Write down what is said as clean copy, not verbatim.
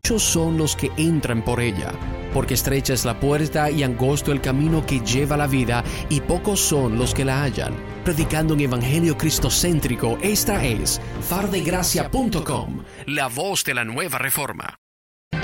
muchos son los que entran por ella, porque estrecha es la puerta y angosto el camino que lleva a la vida, y pocos son los que la hallan. Predicando un evangelio cristocéntrico, esta es fardegracia.com, la voz de la nueva reforma.